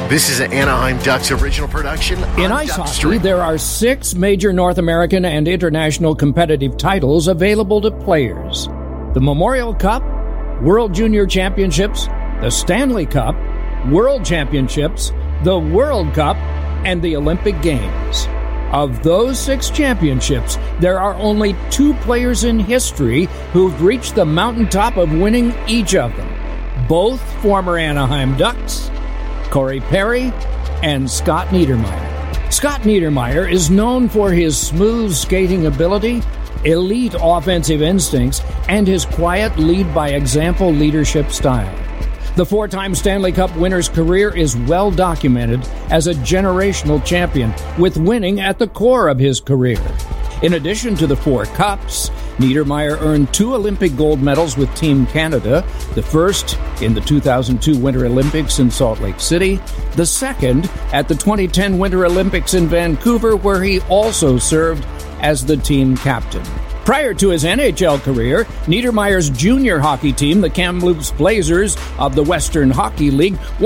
This is an Anaheim Ducks original production. In ice hockey, there are 6 major North American and international competitive titles available to players: the Memorial Cup, World Junior Championships, the Stanley Cup, World Championships, the World Cup, and the Olympic Games. Of those 6 championships, there are only 2 players in history who've reached the mountaintop of winning each of them. Both former Anaheim Ducks, Corey Perry and Scott Niedermayer. Scott Niedermayer is known for his smooth skating ability, elite offensive instincts, and his quiet lead-by-example leadership style. The 4-time Stanley Cup winner's career is well documented as a generational champion, with winning at the core of his career. In addition to the 4 cups, Niedermayer earned 2 Olympic gold medals with Team Canada, the first in the 2002 Winter Olympics in Salt Lake City, the second at the 2010 Winter Olympics in Vancouver, where he also served as the team captain. Prior to his NHL career, Niedermayer's junior hockey team, the Kamloops Blazers of the Western Hockey League,